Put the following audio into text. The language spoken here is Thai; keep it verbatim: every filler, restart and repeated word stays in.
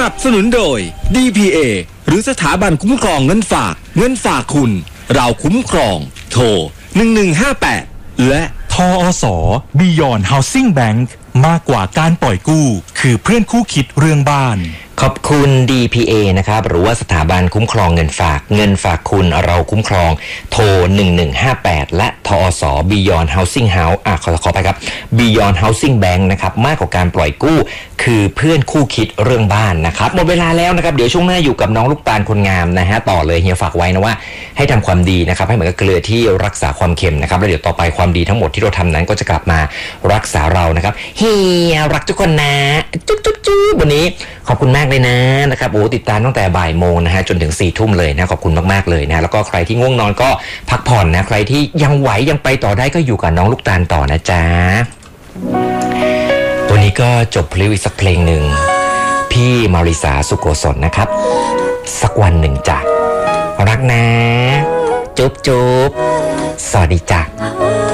นับสนุนโดย ดี พี เอ หรือสถาบันคุ้มครองเงินฝากเงินฝากคุณเราคุ้มครองโทรหนึ่งหนึ่งห้าแปดและทอส Beyond Housing Bank มากกว่าการปล่อยกู้คือเพื่อนคู่คิดเรื่องบ้านขอบคุณ ดี พี เอ นะครับหรือว่าสถาบันคุ้มครองเงินฝากเงินฝากคุณเราคุ้มครองโทรหนึ่งหนึ่งห้าแปดและทอส Beyond Housing House อ่ะขอขอไปครับ Beyond Housing Bank นะครับมากกว่าการปล่อยกู้คือเพื่อนคู่คิดเรื่องบ้านนะครับหมดเวลาแล้วนะครับเดี๋ยวช่วงหน้าอยู่กับน้องลูกตาลคนงามนะฮะต่อเลยเฮียฝากไว้นะว่าให้ทำความดีนะครับให้เหมือนกับเกลือที่รักษาความเค็มนะครับแล้วเดี๋ยวต่อไปความดีทั้งหมดที่เราทำนั้นก็จะกลับมารักษาเรานะครับเฮียรักทุกคนนะจุ๊บจุ๊บจุ๊บวันนี้ขอบคุณมากเลยนะนะครับโอ้ติดตามตั้งแต่บ่ายโมงนะฮะจนถึงสี่ทุ่มเลยนะขอบคุณมากๆเลยนะแล้วก็ใครที่ง่วงนอนก็พักผ่อนนะใครที่ยังไหวยังไปต่อได้ก็อยู่กับน้องลูกตาลต่อนะจ๊ะวันนี้ก็จบเพลงอีกสักเพลงหนึ่งพี่มาริสาสุโกศลนะครับสักวันหนึ่งจ้ะรักนะจุ๊บจุ๊บสวัสดีจ้ะ